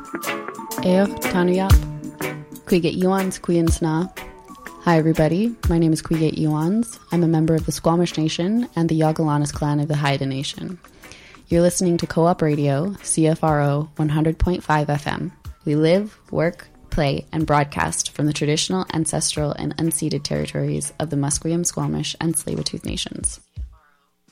Eoch Tanuyap, Cuige Iwans Cuiansna. Hi everybody, my name is Cuige Iwans. I'm a member of the Squamish Nation and the Yagalanas clan of the Haida Nation. You're listening to Co-op Radio, CFRO 100.5 FM. We live, work, play, and broadcast from the traditional, ancestral, and unceded territories of the Musqueam, Squamish, and Tsleil-Waututh Nations.